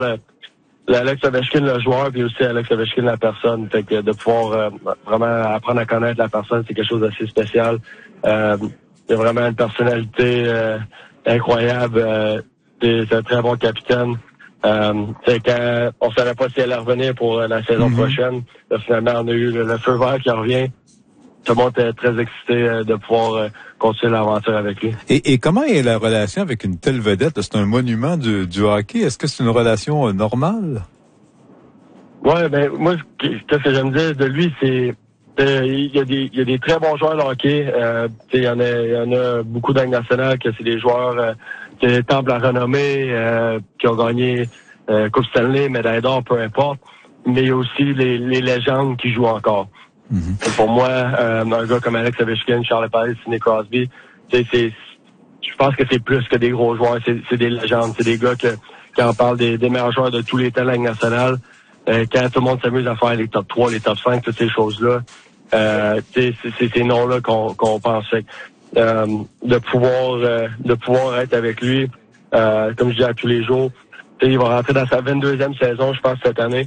Alex Ovechkin, le joueur, puis aussi Alex Ovechkin, la personne. Fait que de pouvoir vraiment apprendre à connaître la personne, c'est quelque chose d'assez spécial. Il a vraiment une personnalité incroyable. C'est un très bon capitaine. Quand on savait pas si elle allait revenir pour la saison prochaine, là, finalement, on a eu le feu vert qui revient. Tout le monde est très excité de pouvoir continuer l'aventure avec lui. Et comment est la relation avec une telle vedette? C'est un monument du hockey. Est-ce que c'est une relation normale? Ouais, ben moi, qu'est-ce que j'aime dire de lui, c'est il y a des très bons joueurs de hockey. Il y en a beaucoup dans le national que c'est des joueurs qui ont des temples à renommée, qui ont gagné Coupe Stanley, médaille d'or, peu importe. Mais il y a aussi les légendes qui jouent encore. Et pour moi, un gars comme Alex Ovechkin, Charles Paris, Sidney Crosby, je pense que c'est plus que des gros joueurs, c'est des légendes, c'est des gars qui en parlent des meilleurs joueurs de tous les temps de la Ligue nationale. Quand tout le monde s'amuse à faire les top 3, les top 5, toutes ces choses-là, c'est ces noms-là qu'on pensait. De pouvoir être avec lui, comme je dis à tous les jours, il va rentrer dans sa 22e saison, je pense, cette année.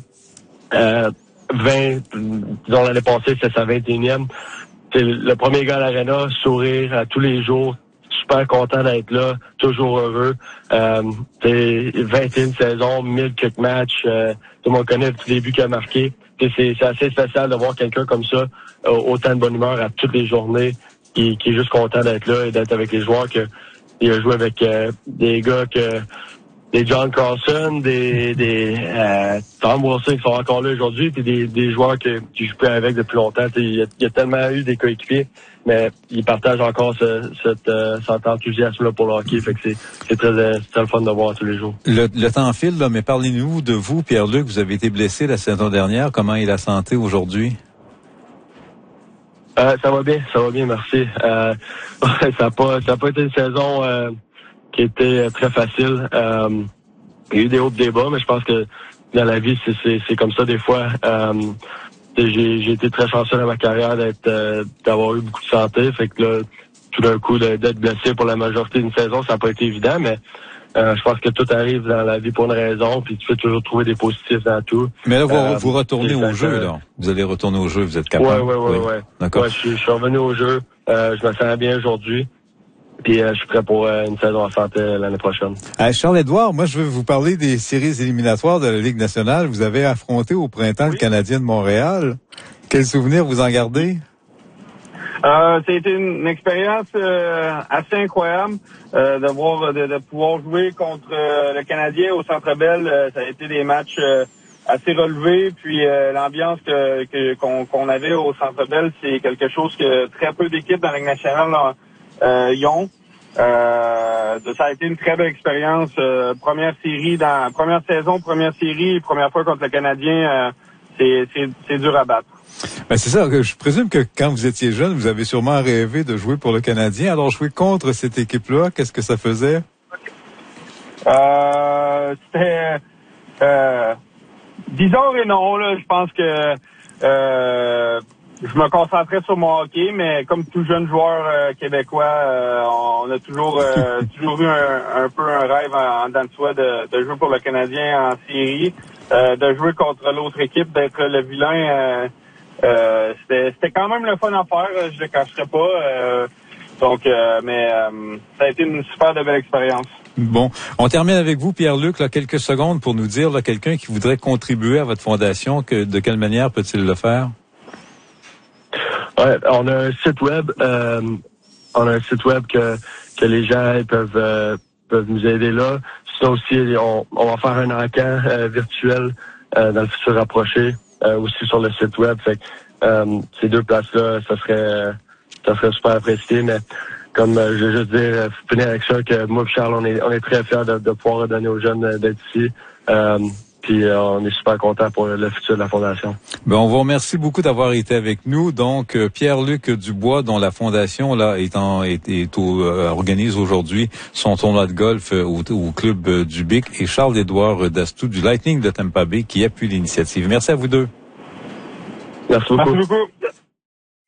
20, disons l'année passée, c'est sa 21e. C'est le premier gars à l'Arena, sourire à tous les jours, super content d'être là, toujours heureux. C'est 21 saisons, 1000 quelques matchs, tout le monde connaît les buts qu'il a marqués. C'est assez spécial de voir quelqu'un comme ça, autant de bonne humeur à toutes les journées, qui est juste content d'être là et d'être avec les joueurs. Il a joué avec des gars des John Carlson, des Tom Wilson qui sont encore là aujourd'hui, puis des joueurs qui jouent plus avec depuis longtemps. Il y a tellement eu des coéquipiers, mais ils partagent encore cet enthousiasme-là pour le hockey. Fait que c'est très le fun de voir tous les jours. Le temps file, là, mais parlez-nous de vous, Pierre-Luc. Vous avez été blessé la saison dernière. Comment est la santé aujourd'hui? Ça va bien, merci. Ça a pas été une saison qui était très facile. Il y a eu des hauts et des bas, mais je pense que dans la vie, c'est comme ça des fois. J'ai été très chanceux dans ma carrière d'avoir eu beaucoup de santé. Fait que là, tout d'un coup, d'être blessé pour la majorité d'une saison, ça n'a pas été évident, mais je pense que tout arrive dans la vie pour une raison, puis tu peux toujours trouver des positifs dans tout. Mais là, vous retournez au jeu, là. Vous allez retourner au jeu, vous êtes capable. Ouais. D'accord. Ouais, je suis revenu au jeu. Je me sens bien aujourd'hui. Puis je suis prêt pour une saison en santé l'année prochaine. Charles-Édouard, moi je veux vous parler des séries éliminatoires de la Ligue nationale. Vous avez affronté au printemps le Canadien de Montréal. Quels souvenirs vous en gardez? C'était une expérience assez incroyable de pouvoir jouer contre le Canadien au Centre Bell. Ça a été des matchs assez relevés. Puis l'ambiance qu'on avait au Centre Bell, c'est quelque chose que très peu d'équipes dans la Ligue nationale y ont. Ça a été une très belle expérience. Première saison, première série, première fois contre le Canadien, c'est dur à battre. Ben c'est ça. Je présume que quand vous étiez jeune, vous avez sûrement rêvé de jouer pour le Canadien. Alors jouer contre cette équipe-là, qu'est-ce que ça faisait? C'était bizarre et non. Là, je pense que je me concentrais sur mon hockey, mais comme tout jeune joueur québécois, on a toujours eu un peu un rêve en dedans de soi de jouer pour le Canadien en série, de jouer contre l'autre équipe, d'être le vilain. C'était quand même le fun à faire, je le cacherai pas. Mais ça a été une super de belle expérience. Bon, on termine avec vous, Pierre-Luc, là, quelques secondes pour nous dire, là, quelqu'un qui voudrait contribuer à votre fondation, de quelle manière peut-il le faire? Ouais, on a un site web. Que les gens peuvent nous aider là. Sinon aussi, on va faire un encan virtuel dans le futur rapproché aussi sur le site web. Fait ces deux places-là, ça serait super apprécié. Mais comme je veux juste dire, finir avec ça, que moi et Charles, on est très fiers de pouvoir redonner aux jeunes d'être ici. Puis on est super content pour le futur de la Fondation. Ben, on vous remercie beaucoup d'avoir été avec nous. Donc, Pierre-Luc Dubois, dont la Fondation là organise aujourd'hui son tournoi de golf au club du Bic, et Charles-Édouard Dastou du Lightning de Tampa Bay qui appuie l'initiative. Merci à vous deux. Merci beaucoup. Merci beaucoup.